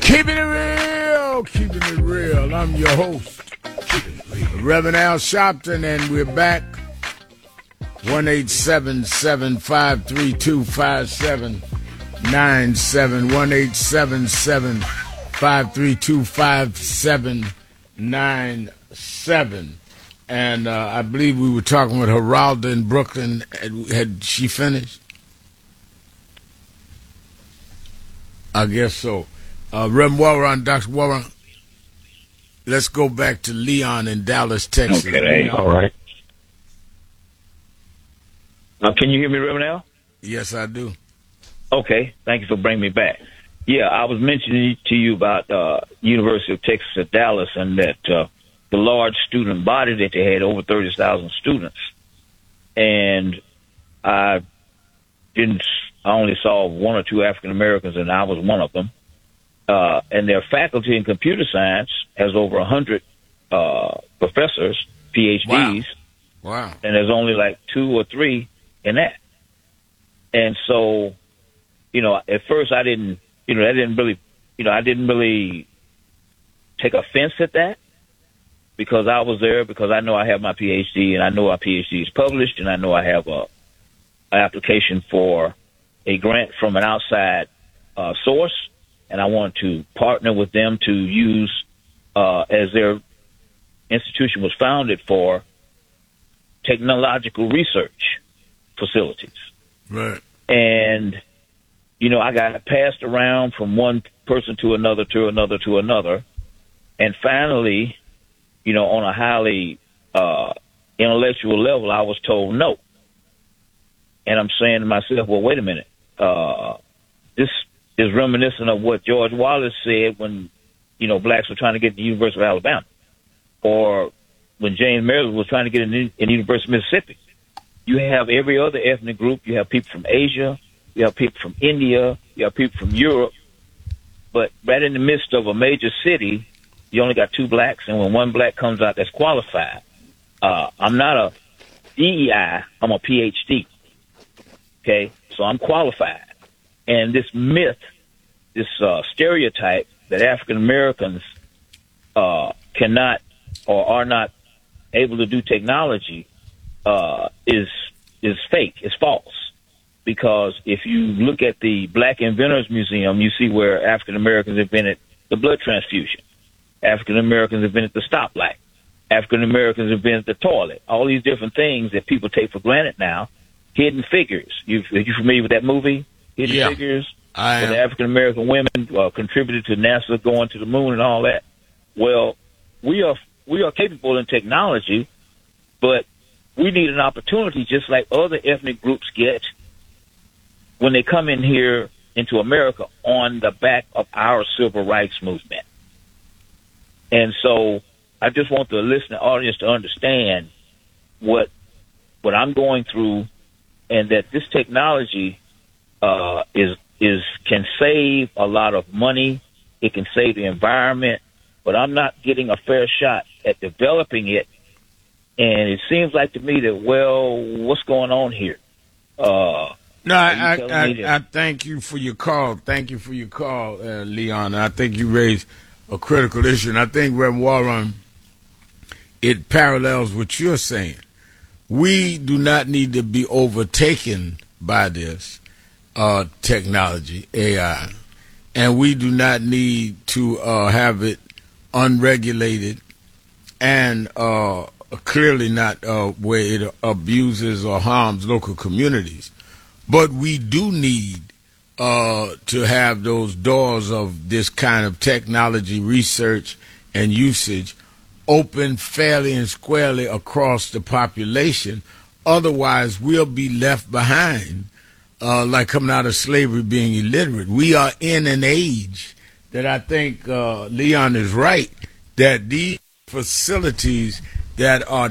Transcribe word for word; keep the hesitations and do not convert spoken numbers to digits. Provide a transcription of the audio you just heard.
Keeping it real, keeping it real. I'm your host, Reverend Al Sharpton, and we're back. one eight seven seven, five three two, five seven nine seven. one eight seven seven, five three two, five seven nine seven. And uh, I believe we were talking with Geralda in Brooklyn. Had, had she finished? I guess so. Uh, Reverend Warren, Doctor Warren, let's go back to Leon in Dallas, Texas. Okay, all right. Uh, can you hear me, Reverend Al? Yes, I do. Okay, thank you for bringing me back. Yeah, I was mentioning to you about uh, University of Texas at Dallas and that uh, the large student body that they had, over thirty thousand students. And I didn't, I only saw one or two African Americans, and I was one of them. Uh, and their faculty in computer science has over one hundred uh, professors, P H Ds. Wow. Wow. And there's only like two or three in that. And so, you know, at first I didn't, you know, I didn't really, you know, I didn't really take offense at that because I was there, because I know I have my P H D and I know our P H D is published, and I know I have a, an application for a grant from an outside uh, source. And I want to partner with them to use, uh, as their institution was founded for, technological research facilities. Right. And, you know, I got passed around from one person to another, to another, to another. And finally, you know, on a highly uh, intellectual level, I was told no. And I'm saying to myself, well, wait a minute. Uh, this is reminiscent of what George Wallace said when, you know, blacks were trying to get to the University of Alabama, or when James Maryland was trying to get in the, in the University of Mississippi. You have every other ethnic group. You have people from Asia. You have people from India. You have people from Europe. But right in the midst of a major city, you only got two blacks, and when one black comes out that's qualified, uh, I'm not a D E I, I'm a P H D. Okay? So I'm qualified. And this myth, this uh, stereotype that African Americans uh, cannot or are not able to do technology uh, is is fake. It's false. Because if you look at the Black Inventors Museum, you see where African Americans invented the blood transfusion. African Americans invented the stoplight. African Americans invented the toilet. All these different things that people take for granted now. Hidden Figures. You are you familiar with that movie? Hidden yeah, Figures. I am. The African American women uh, contributed to NASA going to the moon and all that. Well, we are we are capable in technology, but we need an opportunity, just like other ethnic groups get when they come in here into America on the back of our civil rights movement. And so I just want the listening audience to understand what what I'm going through, and that this technology uh, is is can save a lot of money. It can save the environment, but I'm not getting a fair shot at developing it. And it seems like to me that, well, what's going on here? Uh, no, I, I, I, I thank you for your call. Thank you for your call, uh, Leon. I think you raised a critical issue, and I think, Reverend Warren, it parallels what you're saying. We do not need to be overtaken by this uh, technology, A I, and we do not need to uh, have it unregulated and uh, clearly not uh, where it abuses or harms local communities. But we do need uh, to have those doors of this kind of technology research and usage open fairly and squarely across the population. Otherwise, we'll be left behind, uh, like coming out of slavery, being illiterate. We are in an age that I think uh, Leon is right, that these facilities that are